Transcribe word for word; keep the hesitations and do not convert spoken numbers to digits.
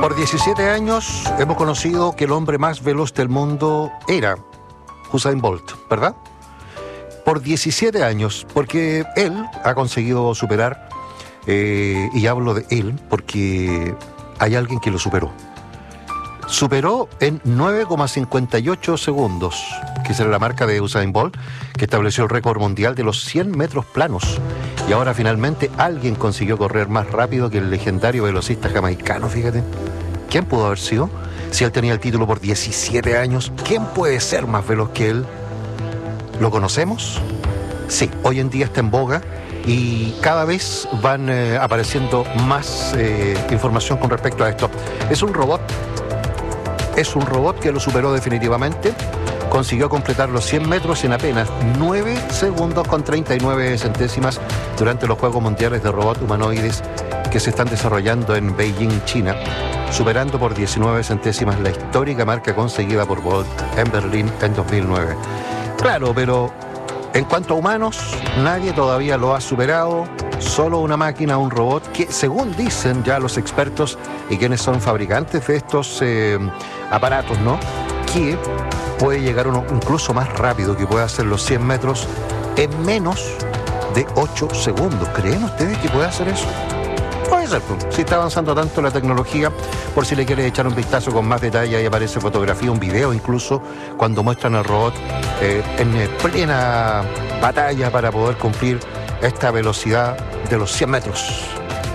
Por diecisiete años hemos conocido que el hombre más veloz del mundo era Usain Bolt, ¿verdad? Por diecisiete años, porque él ha conseguido superar, eh, y hablo de él porque hay alguien que lo superó. Superó en nueve coma cincuenta y ocho segundos, que será la marca de Usain Bolt, que estableció el récord mundial de los cien metros planos. Y ahora finalmente alguien consiguió correr más rápido que el legendario velocista jamaicano, fíjate. ¿Quién pudo haber sido? Si él tenía el título por diecisiete años, ¿quién puede ser más veloz que él? ¿Lo conocemos? Sí, hoy en día está en boga y cada vez van eh, apareciendo más eh, información con respecto a esto. Es un robot, es un robot que lo superó definitivamente. Consiguió completar los cien metros en apenas nueve segundos con treinta y nueve centésimas durante los Juegos Mundiales de Robots Humanoides que se están desarrollando en Beijing, China, superando por diecinueve centésimas la histórica marca conseguida por Bolt en Berlín en dos mil nueve. Claro, pero en cuanto a humanos, nadie todavía lo ha superado, solo una máquina, un robot, que según dicen ya los expertos y quienes son fabricantes de estos eh, aparatos, ¿no?, que puede llegar uno incluso más rápido, que puede hacer los cien metros en menos de ocho segundos. ¿Creen ustedes que puede hacer eso? Puede ser, si está avanzando tanto la tecnología. Por si le quiere echar un vistazo con más detalle, ahí aparece fotografía, un video incluso, cuando muestran al robot eh, en plena batalla para poder cumplir esta velocidad de los cien metros.